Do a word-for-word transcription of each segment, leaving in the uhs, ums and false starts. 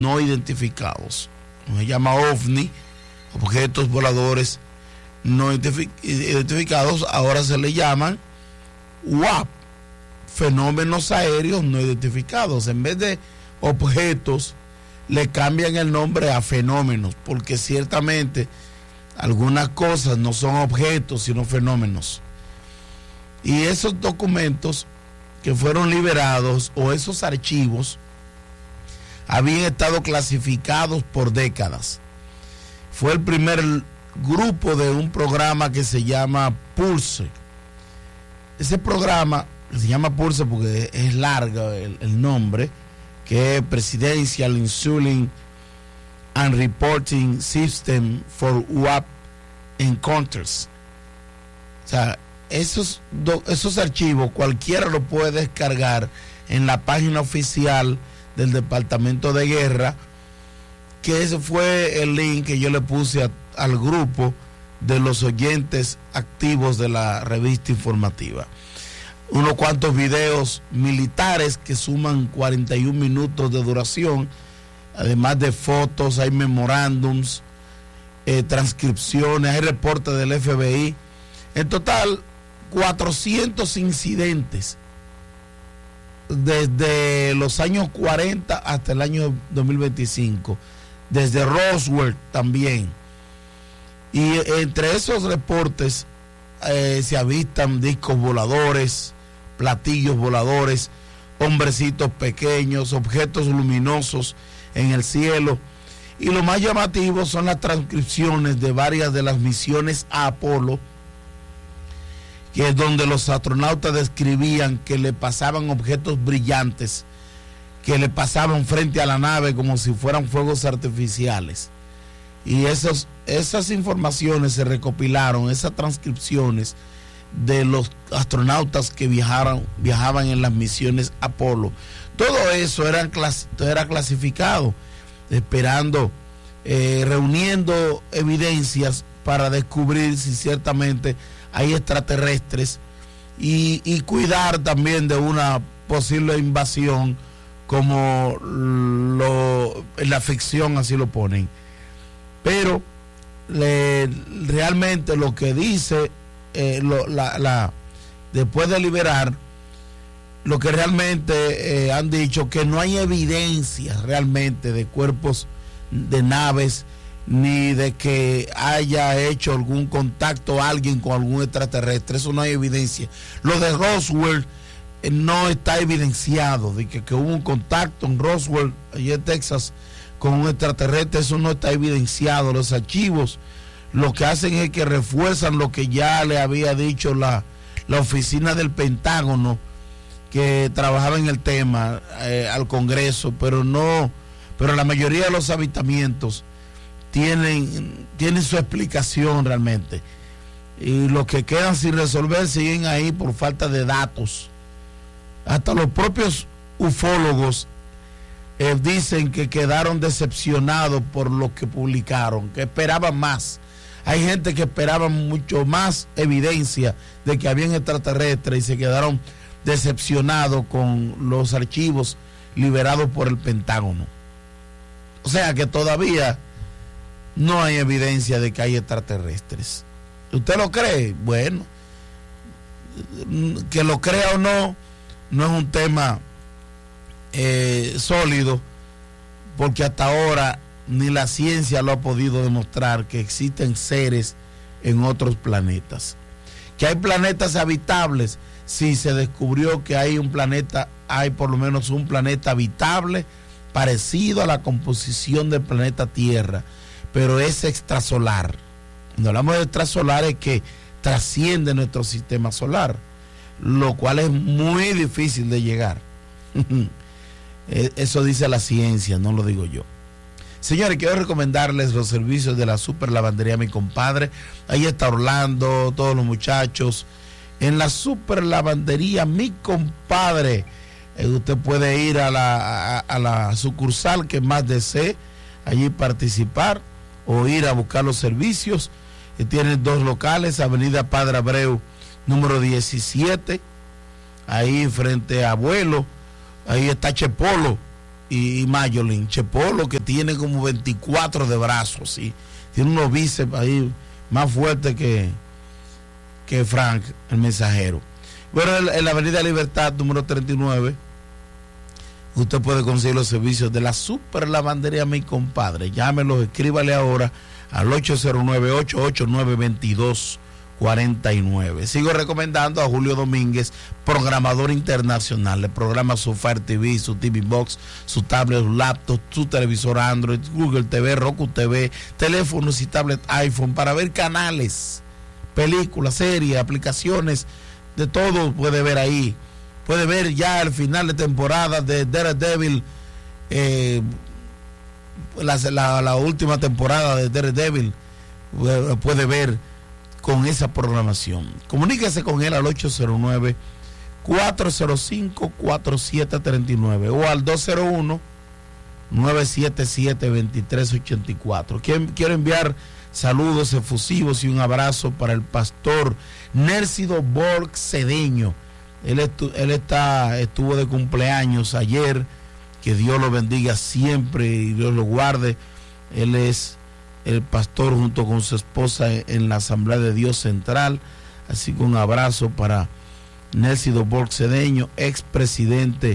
no identificados. Se llama OVNI, objetos voladores no identificados. Ahora se le llaman U A P, fenómenos aéreos no identificados. En vez de objetos, le cambian el nombre a fenómenos, porque ciertamente algunas cosas no son objetos, sino fenómenos. Y esos documentos que fueron liberados, o esos archivos, habían estado clasificados por décadas. Fue el primer grupo de un programa que se llama Pulse. Ese programa se llama Pulse porque es largo el, el nombre, que es Presidential Insulin and Reporting System for U A P Encounters. O sea, esos, do, esos archivos cualquiera lo puede descargar en la página oficial del Departamento de Guerra, que ese fue el link que yo le puse a, al grupo de los oyentes activos de la revista informativa. Unos cuantos videos militares que suman cuarenta y un minutos de duración, además de fotos, hay memorándums, eh, transcripciones, hay reportes del F B I. En total, cuatrocientos incidentes desde los años cuarenta hasta el año dos mil veinticinco, desde Roswell también. Y entre esos reportes eh, se avistan discos voladores, platillos voladores, hombrecitos pequeños, objetos luminosos en el cielo. Y lo más llamativo son las transcripciones de varias de las misiones a Apolo, que es donde los astronautas describían que le pasaban objetos brillantes, que le pasaban frente a la nave como si fueran fuegos artificiales. Y esos, esas informaciones se recopilaron, esas transcripciones de los astronautas que viajaron, viajaban en las misiones Apolo. Todo eso era, clas, era clasificado, esperando, eh, reuniendo evidencias para descubrir si ciertamente hay extraterrestres y, y cuidar también de una posible invasión, como lo, en la ficción así lo ponen. Pero le, realmente lo que dice eh, lo, la, la, después de liberar, lo que realmente eh, han dicho, que no hay evidencia realmente de cuerpos de naves, ni de que haya hecho algún contacto alguien con algún extraterrestre. Eso no hay evidencia. Lo de Roswell eh, no está evidenciado, de que, que hubo un contacto en Roswell, allí en Texas, con un extraterrestre. Eso no está evidenciado. Los archivos lo que hacen es que refuerzan lo que ya le había dicho la, la oficina del Pentágono, que trabajaba en el tema, eh, al Congreso, pero no, pero la mayoría de los avistamientos tienen, tienen su explicación realmente, y los que quedan sin resolver siguen ahí por falta de datos. Hasta los propios ufólogos eh, dicen que quedaron decepcionados por lo que publicaron, que esperaban más. Hay gente que esperaba mucho más evidencia de que habían extraterrestres y se quedaron decepcionados con los archivos liberados por el Pentágono. O sea que todavía no hay evidencia de que hay extraterrestres. ¿Usted lo cree? Bueno, que lo crea o no, no es un tema eh, sólido, porque hasta ahora ni la ciencia lo ha podido demostrar que existen seres en otros planetas. Que hay planetas habitables, sí, se descubrió que hay un planeta, hay por lo menos un planeta habitable parecido a la composición del planeta Tierra, pero es extrasolar. Cuando hablamos de extrasolar es que trasciende nuestro sistema solar, lo cual es muy difícil de llegar. Eso dice la ciencia, no lo digo yo. Señores, quiero recomendarles los servicios de la Super Lavandería Mi Compadre. Ahí está Orlando, todos los muchachos. En la Super Lavandería Mi Compadre, eh, usted puede ir a la, a, a la sucursal que más desee, allí participar o ir a buscar los servicios. Eh, tienen dos locales, Avenida Padre Abreu, número diecisiete, ahí frente a Abuelo. Ahí está Chepolo, y Mayolin. Chepolo, que tiene como veinticuatro de brazos, ¿sí? Tiene unos bíceps ahí más fuertes que, que Frank, el mensajero. Bueno, en, en la Avenida Libertad, número treinta y nueve, usted puede conseguir los servicios de la Super Lavandería Mi Compadre. Llámelos, escríbale ahora al ocho cero nueve, ocho ocho nueve, dos dos cuarenta y nueve. Sigo recomendando a Julio Domínguez, programador internacional. Le programa su Fire T V, su T V Box, su tablet, su laptop, su televisor Android, Google T V, Roku T V, teléfonos y tablet iPhone para ver canales, películas, series, aplicaciones, de todo puede ver ahí. Puede ver ya el final de temporada de Daredevil, eh, la, la, la última temporada de Daredevil, puede ver con esa programación. Comuníquese con él al ocho cero nueve, cuatro cero cinco, cuatro siete tres nueve o al dos cero uno, nueve siete siete, dos tres ocho cuatro. Quiero enviar saludos efusivos y un abrazo para el pastor Nércido Borg Cedeño. Él, estu él está, estuvo de cumpleaños ayer. Que Dios lo bendiga siempre y Dios lo guarde. Él es el pastor junto con su esposa en la Asamblea de Dios Central. Así que un abrazo para Nércido Borg Cedeño, expresidente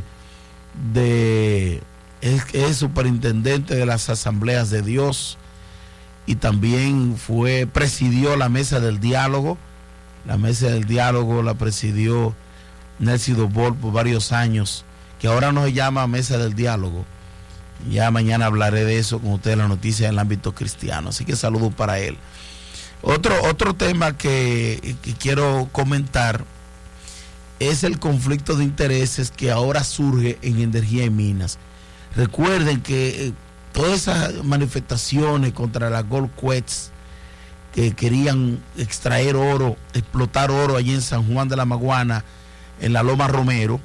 de, es, es superintendente de las Asambleas de Dios, y también fue, presidió la mesa del diálogo. La mesa del diálogo la presidió Nércido Borg por varios años, que ahora no se llama mesa del diálogo. Ya mañana hablaré de eso con ustedes en la noticia del ámbito cristiano, así que saludos para él. Otro, otro tema que, que quiero comentar es el conflicto de intereses que ahora surge en Energía y Minas. Recuerden que eh, todas esas manifestaciones contra la Gold Quest, que querían extraer oro, explotar oro allí en San Juan de la Maguana, en la Loma Romero,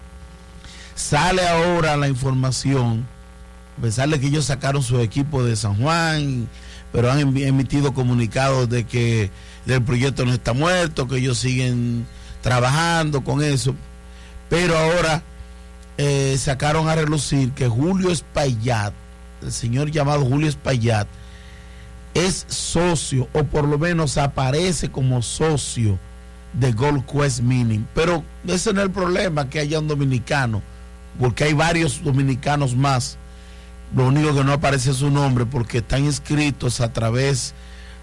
sale ahora la información, a pesar de que ellos sacaron su equipo de San Juan, pero han emitido comunicados de que el proyecto no está muerto, que ellos siguen trabajando con eso, pero ahora eh, sacaron a relucir que Julio Espaillat, el señor llamado Julio Espaillat, es socio, o por lo menos aparece como socio de Gold Quest Mining. Pero ese no es el problema, que haya un dominicano, porque hay varios dominicanos más. Lo único que no aparece su nombre porque están inscritos a través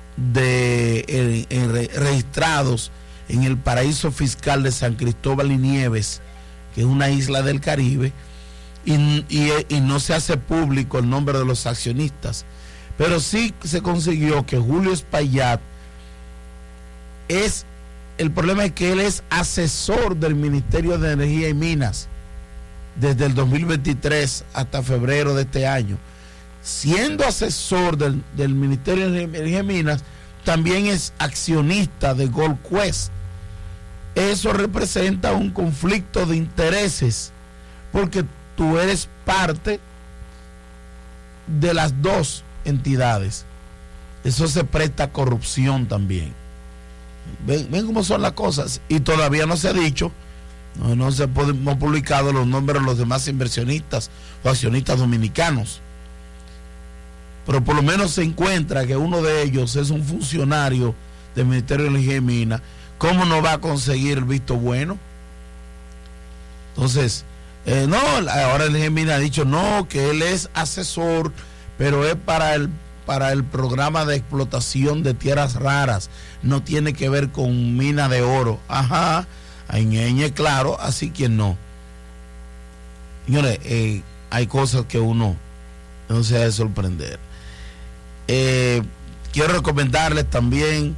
de en, en, registrados en el paraíso fiscal de San Cristóbal y Nieves, que es una isla del Caribe, y, y, y no se hace público el nombre de los accionistas. Pero sí se consiguió que Julio Espaillat es, el problema es que él es asesor del Ministerio de Energía y Minas desde el dos mil veintitrés hasta febrero de este año. Siendo asesor del, del Ministerio de Energía y Minas, también es accionista de Gold Quest. Eso representa un conflicto de intereses, porque tú eres parte de las dos entidades. Eso se presta a corrupción también. Ven, ven cómo son las cosas. Y todavía no se ha dicho, no, no se hemos publicado los nombres de los demás inversionistas o accionistas dominicanos, pero por lo menos se encuentra que uno de ellos es un funcionario del Ministerio de Energía y Minas. ¿Cómo no va a conseguir el visto bueno? Entonces, eh, no, ahora el Energía y Minas ha dicho no, que él es asesor, pero es para el para el programa de explotación de tierras raras, no tiene que ver con mina de oro. Ajá, Ñeñe, claro, así que no. Señores, eh, hay cosas que uno no se ha de sorprender. Eh, quiero recomendarles también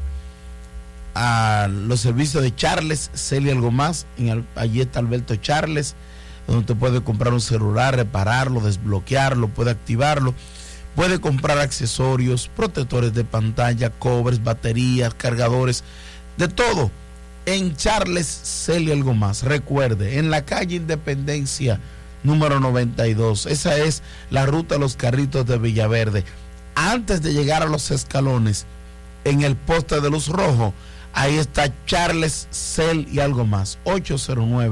a los servicios de Charles, Celia Algo Más. En el, allí está Alberto Charles, donde usted puede comprar un celular, repararlo, desbloquearlo, puede activarlo. Puede comprar accesorios, protectores de pantalla, covers, baterías, cargadores, de todo. En Charles, Celia Algo Más. Recuerde, en la calle Independencia número noventa y dos. Esa es la ruta de los carritos de Villaverde. Antes de llegar a los escalones, en el poste de luz rojo, ahí está Charles, Cel y Algo Más. ocho cero nueve,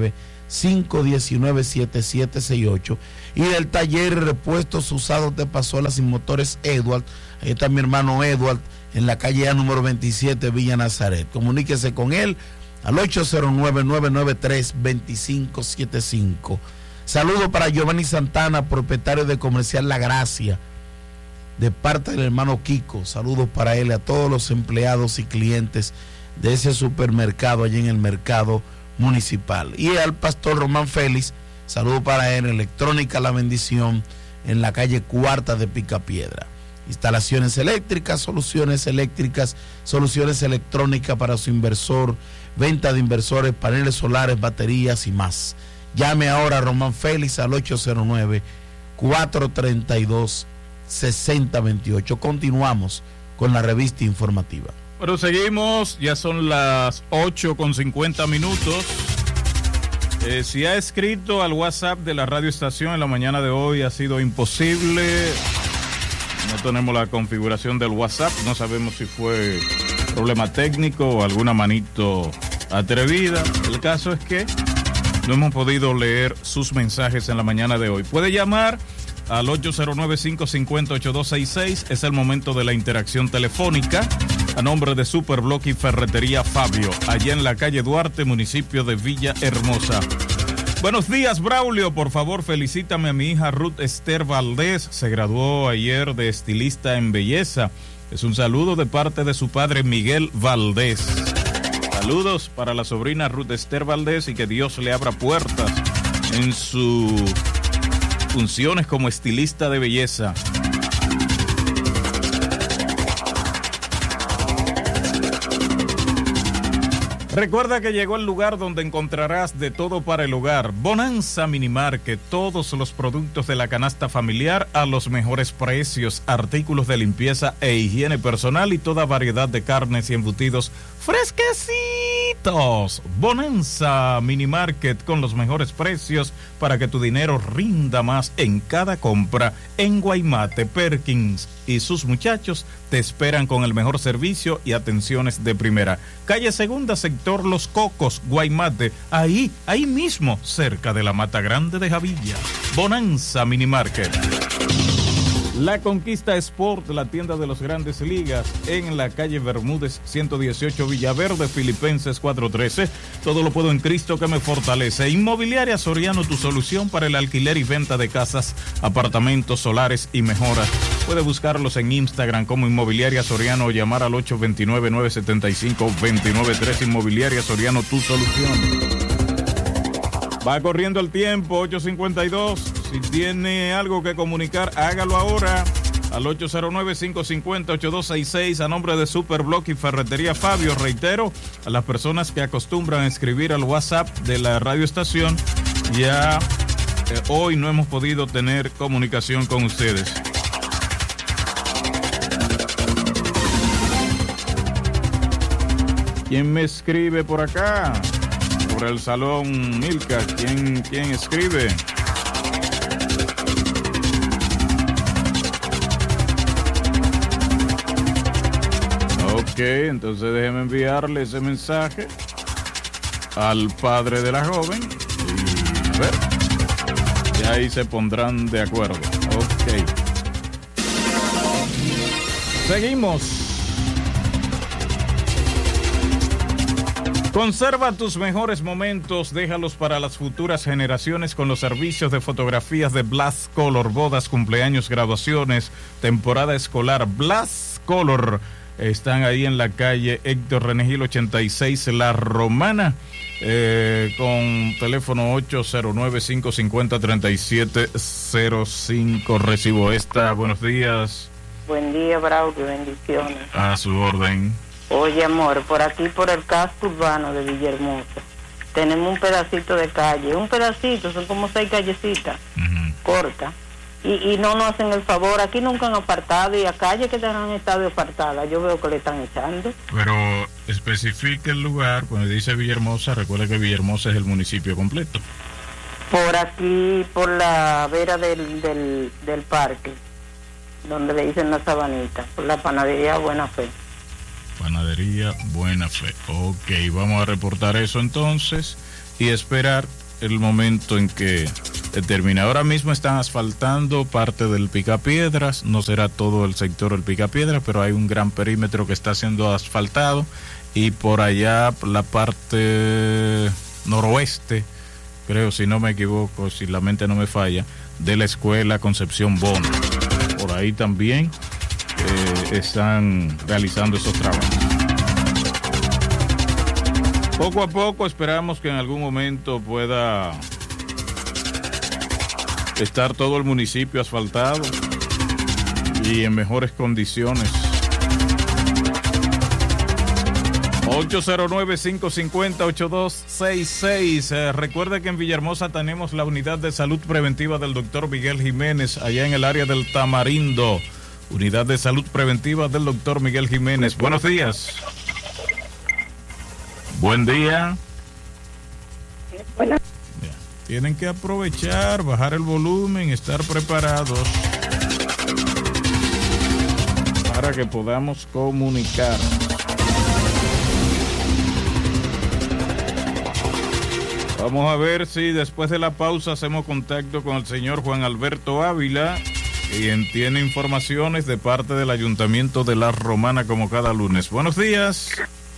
cinco uno nueve, siete siete seis ocho. Y del taller y repuestos usados de Pasola sin motores Edward, ahí está mi hermano Edward, en la calle A número veintisiete, Villa Nazaret. Comuníquese con él al ocho cero nueve, nueve nueve tres, dos cinco siete cinco. Saludo para Giovanni Santana, propietario de Comercial La Gracia, de parte del hermano Kiko. Saludos para él y a todos los empleados y clientes de ese supermercado allí en el mercado municipal. Y al pastor Román Félix, saludo para él, Electrónica La Bendición, en la calle Cuarta de Picapiedra. Instalaciones eléctricas, soluciones eléctricas, soluciones electrónicas para su inversor, venta de inversores, paneles solares, baterías y más. Llame ahora a Román Félix al ocho cero nueve, cuatro tres dos, seis cero dos ocho. Continuamos con la revista informativa. Bueno, seguimos, ya son las ocho con cincuenta minutos. Eh, si ha escrito al WhatsApp de la radio estación en la mañana de hoy, ha sido imposible. No tenemos la configuración del WhatsApp, no sabemos si fue problema técnico o alguna manito atrevida. El caso es que no hemos podido leer sus mensajes en la mañana de hoy. Puede llamar al ocho cero nueve, cinco cinco cero, ocho dos seis seis, es el momento de la interacción telefónica, a nombre de Superblock y Ferretería Fabio, allá en la calle Duarte, municipio de Villa Hermosa. Buenos días, Braulio, por favor felicítame a mi hija Ruth Esther Valdés, se graduó ayer de estilista en belleza. Es un saludo de parte de su padre Miguel Valdés. Saludos para la sobrina Ruth Esther Valdés y que Dios le abra puertas en sus funciones como estilista de belleza. Recuerda que llegó el lugar donde encontrarás de todo para el hogar. Bonanza Mini Market, todos los productos de la canasta familiar a los mejores precios, artículos de limpieza e higiene personal y toda variedad de carnes y embutidos fresquecitos. Bonanza Mini Market con los mejores precios para que tu dinero rinda más en cada compra. En Guaymate, Perkins y sus muchachos te esperan con el mejor servicio y atenciones de primera. Calle Segunda, sector Los Cocos, Guaymate, ahí, ahí mismo, cerca de la Mata Grande de Javilla. Bonanza Mini Market. La Conquista Sport, la tienda de las Grandes Ligas, en la calle Bermúdez ciento dieciocho, Villaverde, Filipenses cuatrocientos trece. Todo lo puedo en Cristo que me fortalece. Inmobiliaria Soriano, tu solución para el alquiler y venta de casas, apartamentos, solares y mejoras. Puede buscarlos en Instagram como Inmobiliaria Soriano o llamar al ocho dos nueve, nueve siete cinco, dos nueve tres. Inmobiliaria Soriano, tu solución. Va corriendo el tiempo, ocho cincuenta y dos. Si tiene algo que comunicar, hágalo ahora al ocho cero nueve, cinco cinco cero, ocho dos seis seis, a nombre de Superblock y Ferretería Fabio. Reitero, a las personas que acostumbran a escribir al WhatsApp de la radio estación, ya eh, hoy no hemos podido tener comunicación con ustedes. ¿Quién me escribe por acá? Por el salón Milka, ¿quién, quién escribe? Ok, entonces déjeme enviarle ese mensaje al padre de la joven y a ver, y ahí se pondrán de acuerdo. Ok. Seguimos. Conserva tus mejores momentos, déjalos para las futuras generaciones con los servicios de fotografías de Blast Color, bodas, cumpleaños, graduaciones, temporada escolar. Blast Color. Están ahí en la calle Héctor Renegil ochenta y seis, La Romana, eh, con teléfono ocho cero nueve, cinco cinco cero, tres siete cero cinco. Recibo esta. Buenos días. Buen día, Braulio, bendiciones. A su orden. Oye, amor, por aquí, por el casco urbano de Villahermosa, tenemos un pedacito de calle, un pedacito, son como seis callecitas, uh-huh. cortas. Y, y no nos hacen el favor, aquí nunca han apartado, y a calles que han estado apartadas, yo veo que le están echando. Pero especifique el lugar, cuando dice Villahermosa, recuerde que Villahermosa es el municipio completo. Por aquí, por la vera del, del, del parque, donde le dicen la Sabanita, por la panadería Buena Fe. Panadería Buena Fe, ok, vamos a reportar eso entonces, y esperar el momento en que termine. Ahora mismo están asfaltando parte del Picapiedras, no será todo el sector del Picapiedras, pero hay un gran perímetro que está siendo asfaltado, y por allá la parte noroeste, creo, si no me equivoco, si la mente no me falla, de la escuela Concepción Bono. Por ahí también eh, están realizando esos trabajos. Poco a poco esperamos que en algún momento pueda estar todo el municipio asfaltado y en mejores condiciones. ocho cero nueve, cinco cinco cero, ocho dos seis seis. Eh, recuerda que en Villahermosa tenemos la unidad de salud preventiva del doctor Miguel Jiménez, allá en el área del Tamarindo. Unidad de salud preventiva del doctor Miguel Jiménez. Buenos días. Buen día. Buenas. Tienen que aprovechar, bajar el volumen, estar preparados para que podamos comunicar. Vamos a ver si después de la pausa hacemos contacto con el señor Juan Alberto Ávila, quien tiene informaciones de parte del Ayuntamiento de La Romana como cada lunes. Buenos días.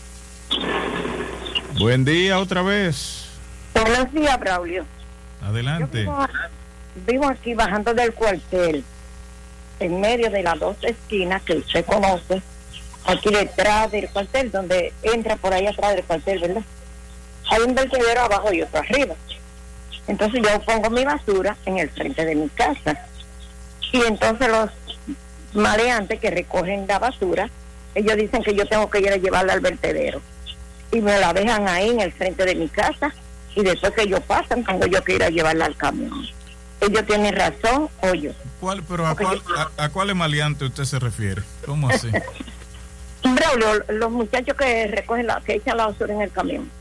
Buen día otra vez. Buenos días, Braulio. Adelante. Yo vivo, vivo aquí bajando del cuartel, en medio de las dos esquinas que usted conoce, aquí detrás del cuartel, donde entra por ahí atrás del cuartel, ¿verdad? Hay un vertedero abajo y otro arriba. Entonces yo pongo mi basura en el frente de mi casa. Y entonces los maleantes que recogen la basura, ellos dicen que yo tengo que ir a llevarla al vertedero. Y me la dejan ahí en el frente de mi casa. Y después que ellos pasan, cuando yo quiero llevarla al camión. Ellos tienen razón o yo. ¿Cuál, pero a cuál, yo... a, a cuál maleante usted se refiere? ¿Cómo así? Braulio, los muchachos que recogen la, que echan la basura en el camión.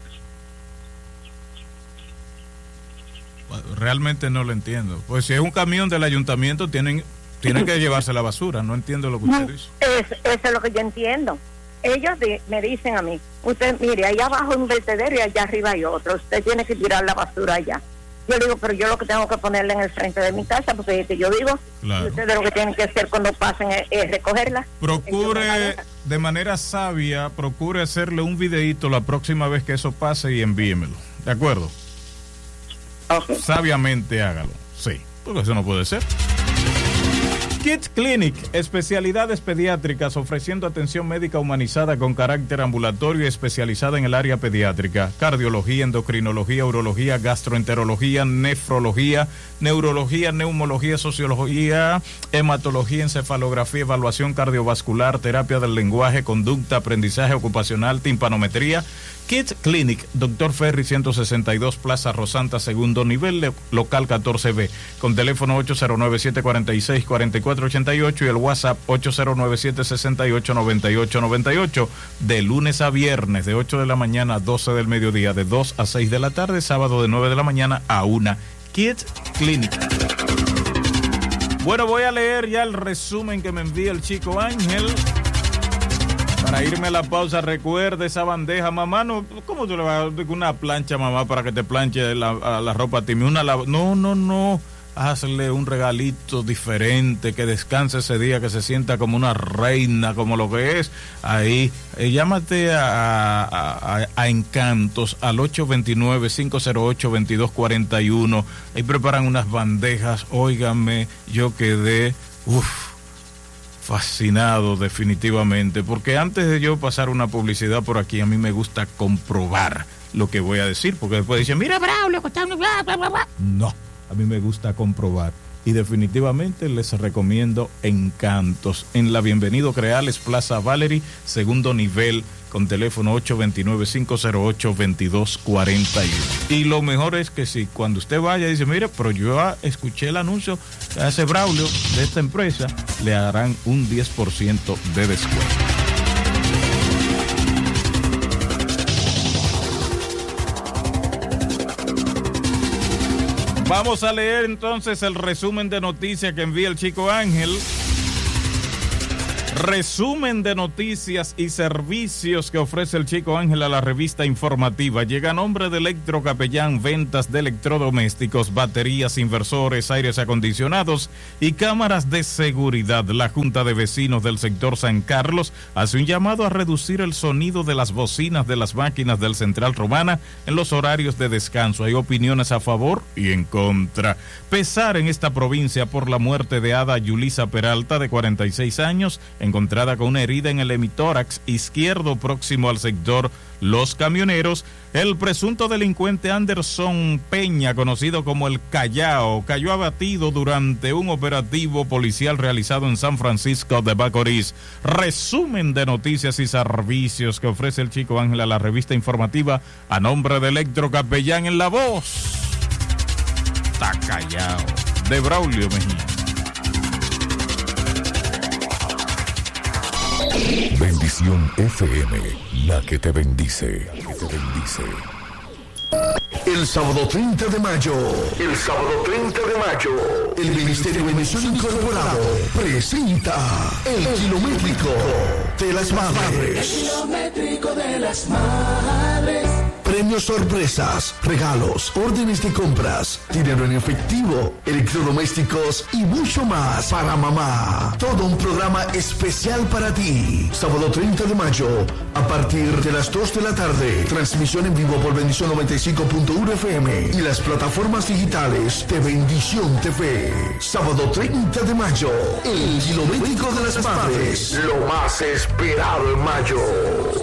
Realmente no lo entiendo. Pues si es un camión del ayuntamiento, tienen tienen que llevarse la basura. No entiendo lo que usted dice. Es, eso es lo que yo entiendo. Ellos de, me dicen a mí, usted mire, allá abajo hay un vertedero y allá arriba hay otro. Usted tiene que tirar la basura allá. Yo digo, pero yo lo que tengo que ponerla en el frente de mi casa, porque es que yo vivo, claro. Y ustedes lo que tienen que hacer cuando pasen es, es recogerla. Procure, de manera sabia, procure hacerle un videíto la próxima vez que eso pase y envíemelo. ¿De acuerdo? Okay. Sabiamente hágalo, sí, porque eso no puede ser. Kids Clinic, especialidades pediátricas ofreciendo atención médica humanizada con carácter ambulatorio y especializada en el área pediátrica, cardiología, endocrinología, urología, gastroenterología, nefrología, neurología, neumología, sociología, hematología, encefalografía, evaluación cardiovascular, terapia del lenguaje, conducta, aprendizaje ocupacional, timpanometría. Kids Clinic, Doctor Ferry ciento sesenta y dos, Plaza Rosanta, segundo nivel, local catorce B, con teléfono ocho cero nueve, siete cuatro seis, cuatro cuatro ocho ocho y el WhatsApp ocho cero nueve, siete seis ocho, nueve ocho nueve ocho, de lunes a viernes, de ocho de la mañana a doce del mediodía, de dos a seis de la tarde, sábado de nueve de la mañana a una. Kids Clinic. Bueno, voy a leer ya el resumen que me envía el chico Ángel. Para irme a la pausa, recuerde esa bandeja, mamá, no, ¿cómo tú le vas a dar una plancha, mamá, para que te planche la, la ropa a ti? Una lava... No, no, no, hazle un regalito diferente, que descanse ese día, que se sienta como una reina, como lo que es. Ahí, eh, llámate a, a, a, a Encantos al ocho dos nueve, cinco cero ocho, dos dos cuatro uno. Ahí preparan unas bandejas, óigame, yo quedé, uff, fascinado definitivamente, porque antes de yo pasar una publicidad por aquí, a mí me gusta comprobar lo que voy a decir, porque después dicen, mira, Braulio, bla, bla, bla, bla. No, a mí me gusta comprobar, y definitivamente les recomiendo Encantos, en la Bienvenido Creales, Plaza Valery, segundo nivel, con teléfono ocho dos nueve, cinco cero ocho, dos dos cuatro uno. Y lo mejor es que si cuando usted vaya y dice, mire, pero yo escuché el anuncio que hace Braulio de esta empresa, le harán un diez por ciento de descuento. Vamos a leer entonces el resumen de noticias que envía el chico Ángel. Resumen de noticias y servicios que ofrece el Chico Ángel a la revista informativa. Llega a nombre de Electro Capellán, ventas de electrodomésticos, baterías, inversores, aires acondicionados y cámaras de seguridad. La Junta de Vecinos del sector San Carlos hace un llamado a reducir el sonido de las bocinas de las máquinas del Central Romana en los horarios de descanso. Hay opiniones a favor y en contra. Pesar en esta provincia por la muerte de Ada Yulisa Peralta, de cuarenta y seis años, encontrada con una herida en el hemitórax izquierdo próximo al sector Los Camioneros. El presunto delincuente Anderson Peña, conocido como el Callao, cayó abatido durante un operativo policial realizado en San Francisco de Macorís. Resumen de noticias y servicios que ofrece el Chico Ángel a la revista informativa a nombre de Electro Capellán, en la voz Está Callao, de Braulio Mejía. Bendición F M, la que te bendice, la que te bendice. El sábado treinta de mayo, el sábado treinta de mayo, el Ministerio de Misión Incorporado presenta el Kilométrico de las Madres. El Kilométrico de las Madres. Premios, sorpresas, regalos, órdenes de compras, dinero en efectivo, electrodomésticos y mucho más para mamá. Todo un programa especial para ti. Sábado treinta de mayo, a partir de las dos de la tarde. Transmisión en vivo por Bendición noventa y cinco punto uno F M y las plataformas digitales de Bendición T V. Sábado treinta de mayo, el Kilométrico de las Madres. Lo más esperado en mayo.